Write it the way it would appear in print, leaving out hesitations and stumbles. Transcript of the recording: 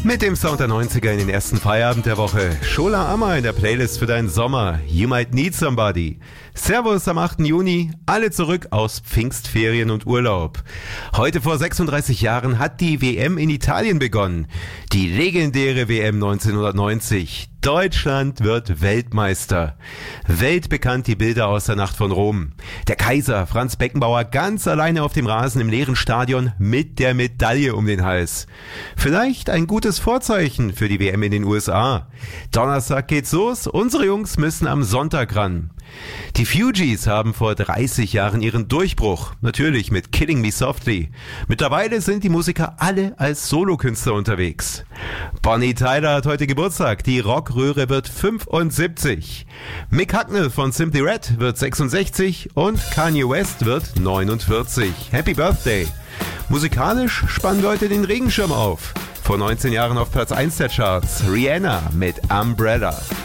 Mit dem Sound der 90er in den ersten Feierabend der Woche. Shola Amma in der Playlist für deinen Sommer. You Might Need Somebody. Servus am 8. Juni. Alle zurück aus Pfingstferien und Urlaub. Heute vor 36 Jahren hat die WM in Italien begonnen. Die legendäre WM 1990. Deutschland wird Weltmeister. Weltbekannt die Bilder aus der Nacht von Rom. Der Kaiser Franz Beckenbauer ganz alleine auf dem Rasen im leeren Stadion mit der Medaille um den Hals. Vielleicht ein gutes Vorzeichen für die WM in den USA. Donnerstag geht's los. Unsere Jungs müssen am Sonntag ran. Die Fugees haben vor 30 Jahren ihren Durchbruch, natürlich mit Killing Me Softly. Mittlerweile sind die Musiker alle als Solokünstler unterwegs. Bonnie Tyler hat heute Geburtstag, die Rockröhre wird 75. Mick Hucknall von Simply Red wird 66 und Kanye West wird 49. Happy Birthday! Musikalisch spannen wir heute den Regenschirm auf. Vor 19 Jahren auf Platz 1 der Charts, Rihanna mit Umbrella.